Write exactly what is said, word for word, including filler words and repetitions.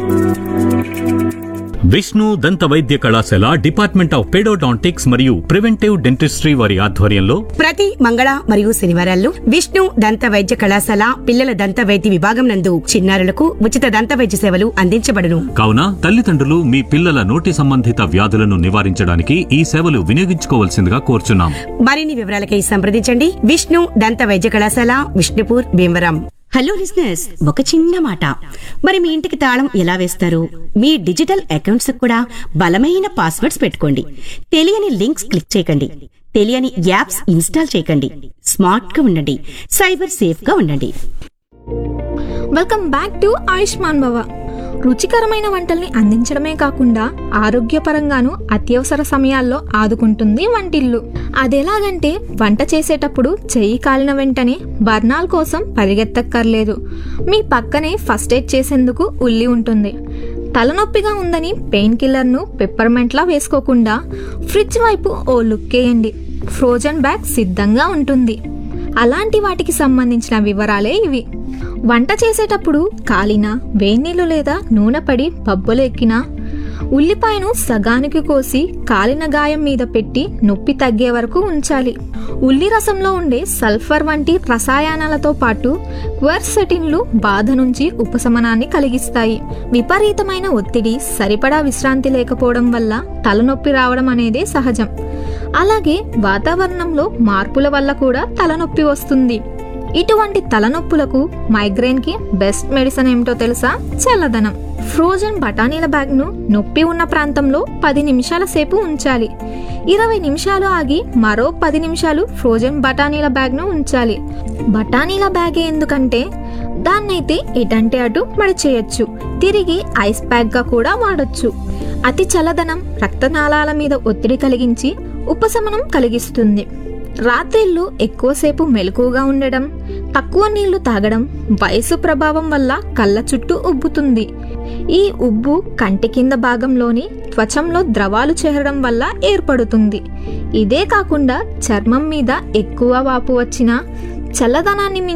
విష్ణు దంత వైద్య కళాశాల డిపార్ట్మెంట్ ఆఫ్ పెడోడాంటిక్స్ మరియు ప్రివెంటివ్ డెంటిస్ట్రీ వారి ఆధ్వర్యంలో ప్రతి మంగళ మరియు శనివారాల్లో విష్ణు దంత వైద్య కళాశాల పిల్లల దంత వైద్య విభాగం నందు చిన్నారులకు ఉచిత దంత వైద్య సేవలు అందించబడును. కావున తల్లిదండ్రులు మీ పిల్లల నోటి సంబంధిత వ్యాధులను నివారించడానికి ఈ సేవలు వినియోగించుకోవాల్సిందిగా కోరుచున్నాం. మరిన్ని వివరాలకై సంప్రదించండి. విష్ణు దంత వైద్య కళాశాల, విష్ణుపూర్, భీమవరం. హలో లిజనర్స్, ఒక చిన్న మాట. మరి మీ ఇంటికి తాళం ఎలా వేస్తారు? మీ డిజిటల్ అకౌంట్స్ కూడా బలమైన పాస్వర్డ్స్ పెట్టుకోండి. తెలియని లింక్స్ క్లిక్ చేయకండి. తెలియని యాప్స్ ఇన్స్టాల్ చేయకండి. స్మార్ట్ గా ఉండండి. సైబర్ సేఫ్ గా ఉండండి. వెల్కమ్ బ్యాక్ టు ఆయుష్మాన్ భవ. రుచికరమైన వంటల్ని అందించడమే కాకుండా ఆరోగ్యపరంగాను అత్యవసర సమయాల్లో ఆదుకుంటుంది వంటిల్లు. అదెలాగంటే వంట చేసేటప్పుడు చెయ్యి కాలిన వెంటనే బర్నాల్ కోసం పరిగెత్తక్కర్లేదు. మీ పక్కనే ఫస్ట్ ఎయిడ్ చేసేందుకు ఉల్లి ఉంటుంది. తలనొప్పిగా ఉందని పెయిన్ కిల్లర్ను పెప్పర్మెంట్లా వేసుకోకుండా ఫ్రిడ్జ్ వైపు ఓ లుక్కేయండి. ఫ్రోజన్ బ్యాగ్ సిద్ధంగా ఉంటుంది. అలాంటి వాటికి సంబంధించిన వివరాలే ఇవి. వంట చేసేటప్పుడు కాలిన వేడినీళ్ళు లేదా నూనె పడి బబ్బలు ఎక్కినా ఉల్లిపాయను సగానికి కోసి కాలిన గాయం మీద పెట్టి నొప్పి తగ్గే వరకు ఉంచాలి. ఉల్లి రసంలో ఉండే సల్ఫర్ వంటి రసాయనాలతో పాటు క్వెర్సెటిన్లు బాధ నుంచి ఉపశమనాన్ని కలిగిస్తాయి. విపరీతమైన ఒత్తిడి, సరిపడా విశ్రాంతి లేకపోవడం వల్ల తలనొప్పి రావడం అనేదే సహజం. అలాగే వాతావరణంలో మార్పుల వల్ల కూడా తలనొప్పి వస్తుంది. ఇటువంటి తలనొప్పులకు, మైగ్రేన్ కి బెస్ట్ మెడిసిన్ ఏమిటో తెలుసా? చల్లదనం. ఫ్రోజన్ బఠానీల బ్యాగ్ ను నొప్పి ఉన్న ప్రాంతంలో పది నిమిషాల సేపు ఉంచాలి. ఇరవై నిమిషాలు ఆగి మరో పది నిమిషాలు ఫ్రోజన్ బఠానీల బ్యాగ్ ను ఉంచాలి. బఠానీల బ్యాగే ఎందుకంటే దాన్నైతే ఎటంటే అటు మడిచేయచ్చు. తిరిగి ఐస్ ప్యాక్ గా కూడా వాడొచ్చు. అతి చల్లదనం రక్తనాళాల మీద ఒత్తిడి కలిగించి ఉపశమనం కలిగిస్తుంది. రాత్రిళ్ళు ఎక్కువసేపు మెలకువగా ఉండడం, తక్కువ నీళ్లు తాగడం, వయసు ప్రభావం వల్ల కళ్ళ చుట్టూ ఉబ్బుతుంది. ఈ ఉబ్బు కంటి కింద భాగంలోని త్వచంలో ద్రవాలు చేరడం వల్ల ఏర్పడుతుంది. ఇదే కాకుండా చర్మం మీద ఎక్కువ వాపు వచ్చినా చల్లదనాన్ని